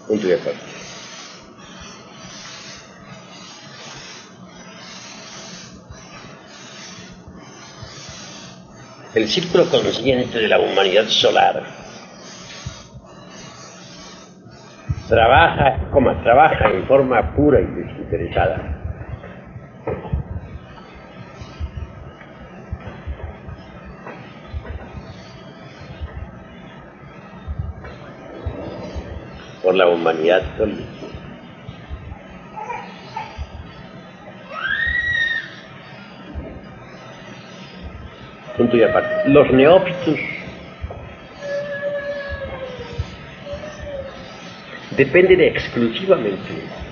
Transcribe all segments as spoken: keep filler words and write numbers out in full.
Punto y aparte. El círculo consciente de la humanidad solar trabaja, coma, trabaja en forma pura y desinteresada. Por la humanidad solita. Punto y aparte. Los neófitos dependen exclusivamente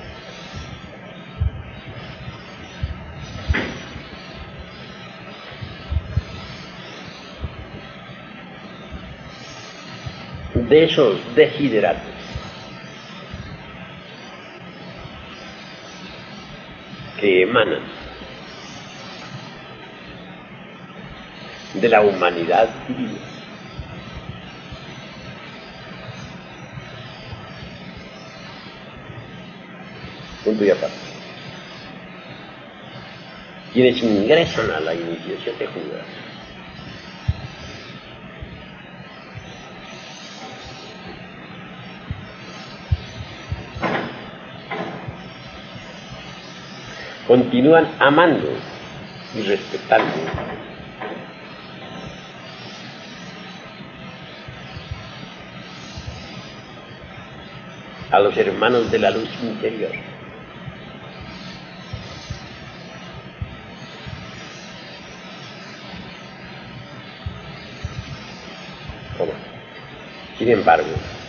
de esos desideratos que emanan de la humanidad divina. Punto y aparte. Quienes ingresan a la iniciación de Judas continúan amando y respetando a los hermanos de la luz interior. ¿Cómo? Sin embargo,